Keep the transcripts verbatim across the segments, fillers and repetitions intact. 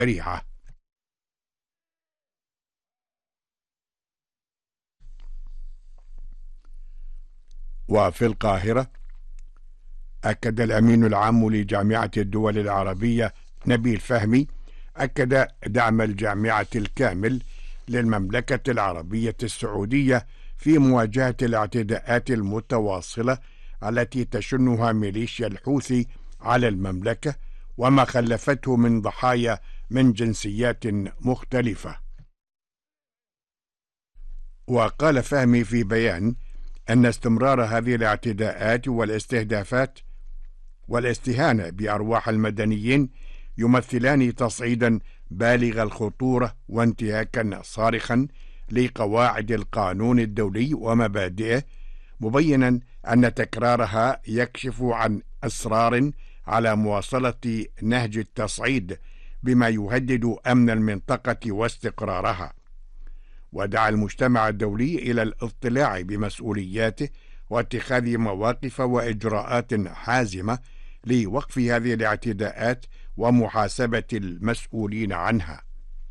الشريعة. وفي القاهرة، أكد الأمين العام لجامعة الدول العربية نبيل فهمي أكد دعم الجامعة الكامل للمملكة العربية السعودية في مواجهة الاعتداءات المتواصلة التي تشنها ميليشيا الحوثي على المملكة وما خلفته من ضحايا من جنسيات مختلفة. وقال فهمي في بيان أن استمرار هذه الاعتداءات والاستهدافات والاستهانة بأرواح المدنيين يمثلان تصعيدا بالغ الخطورة وانتهاكا صارخا لقواعد القانون الدولي ومبادئه، مبينا أن تكرارها يكشف عن إصرار على مواصلة نهج التصعيد بما يهدد أمن المنطقة واستقرارها. ودعا المجتمع الدولي إلى الاطلاع بمسؤولياته واتخاذ مواقف وإجراءات حازمة لوقف هذه الاعتداءات ومحاسبة المسؤولين عنها.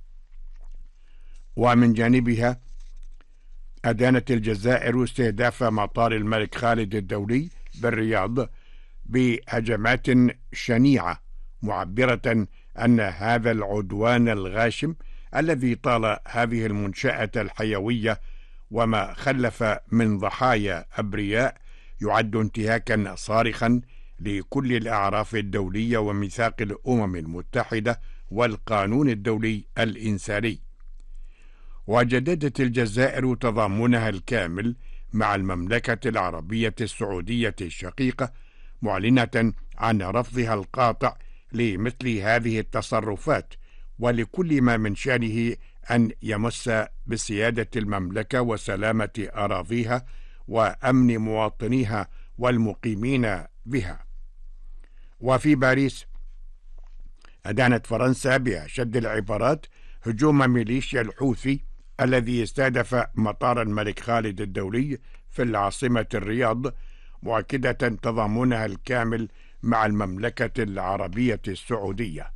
ومن جانبها، أدانت الجزائر استهداف مطار الملك خالد الدولي بالرياض بهجمات شنيعة، معبرة أن هذا العدوان الغاشم الذي طال هذه المنشأة الحيوية وما خلف من ضحايا أبرياء يعد انتهاكا صارخا لكل الأعراف الدولية وميثاق الأمم المتحدة والقانون الدولي الإنساني. وجددت الجزائر تضامنها الكامل مع المملكة العربية السعودية الشقيقة، معلنة عن رفضها القاطع لمثل هذه التصرفات ولكل ما من شأنه أن يمس بسيادة المملكة وسلامة أراضيها وأمن مواطنيها والمقيمين بها. وفي باريس، أدانت فرنسا بأشد العبارات هجوم ميليشيا الحوثي الذي استهدف مطار الملك خالد الدولي في العاصمة الرياض، مؤكدة تضامنها الكامل مع المملكة العربية السعودية.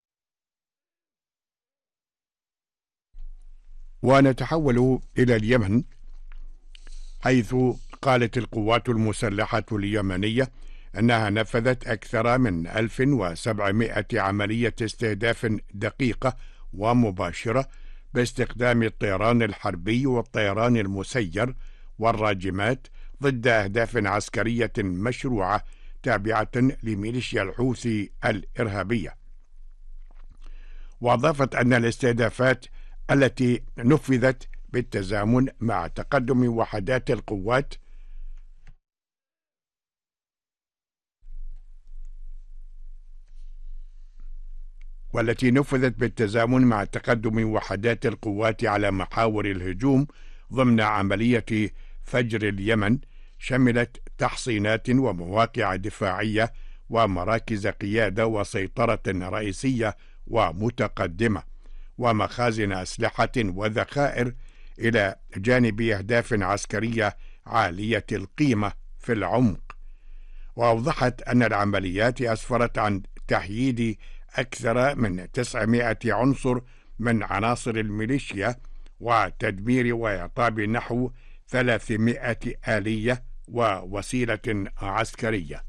ونتحول إلى اليمن، حيث قالت القوات المسلحة اليمنية أنها نفذت أكثر من ألف وسبعمائة عملية استهداف دقيقة ومباشرة باستخدام الطيران الحربي والطيران المسير والراجمات ضد أهداف عسكرية مشروعة تابعة لميليشيا الحوثي الإرهابية. وأضافت أن الاستهدافات التي نفذت بالتزامن مع تقدم وحدات القوات والتي نفذت بالتزامن مع تقدم وحدات القوات على محاور الهجوم ضمن عملية فجر اليمن، شملت تحصينات ومواقع دفاعية ومراكز قيادة وسيطرة رئيسية ومتقدمة ومخازن أسلحة وذخائر، إلى جانب أهداف عسكرية عالية القيمة في العمق. وأوضحت أن العمليات أسفرت عن تحييد أكثر من تسعمائة عنصر من عناصر الميليشيا وتدمير وإعطاب نحو ثلاثمائة آلية ووسيلة عسكرية.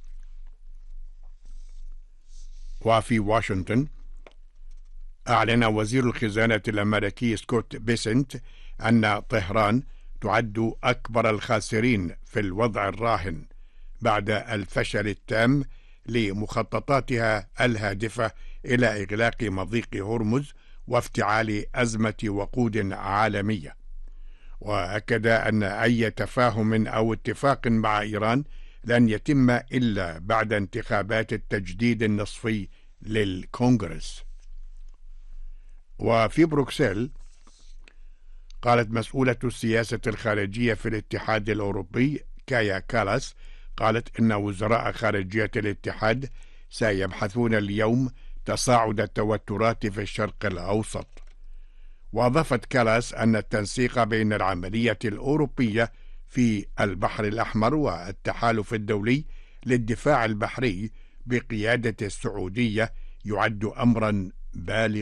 وفي واشنطن، أعلن وزير الخزانة الأمريكي سكوت بيسنت أن طهران تعد أكبر الخاسرين في الوضع الراهن بعد الفشل التام لمخططاتها الهادفة إلى إغلاق مضيق هرمز وافتعال أزمة وقود عالمية. وأكد أن أي تفاهم أو اتفاق مع إيران لن يتم إلا بعد انتخابات التجديد النصفي للكونغرس. وفي بروكسل، قالت مسؤولة السياسة الخارجية في الاتحاد الأوروبي كايا كالاس قالت إن وزراء خارجية الاتحاد سيبحثون اليوم تصاعد التوترات في الشرق الأوسط. وأضافت كالاس أن التنسيق بين العملية الأوروبية في البحر الأحمر والتحالف الدولي للدفاع البحري بقيادة السعودية يعد أمرا بالغ